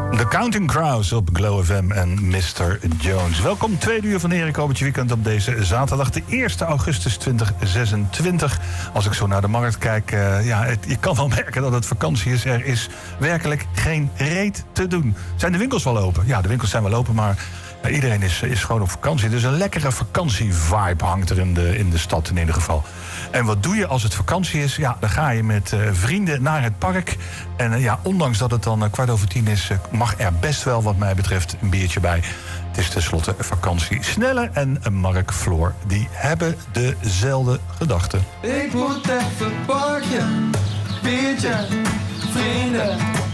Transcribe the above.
The Counting Crows op Glow FM en Mr. Jones. Welkom, tweede uur van Erik Robertje Weekend op deze zaterdag, de 1 augustus 2026. Als ik zo naar de markt kijk, je kan wel merken dat het vakantie is. Er is werkelijk geen reet te doen. Zijn de winkels wel open? Ja, de winkels zijn wel open, maar iedereen is gewoon op vakantie. Dus een lekkere vakantievibe hangt er in de stad in ieder geval. En wat doe je als het vakantie is? Ja, dan ga je met vrienden naar het park. En ondanks dat het dan 9:15 is, mag er best wel wat mij betreft een biertje bij. Het is tenslotte vakantie. Snelle en Mark Floor, die hebben dezelfde gedachten. Ik moet even parkje, biertje, vrienden.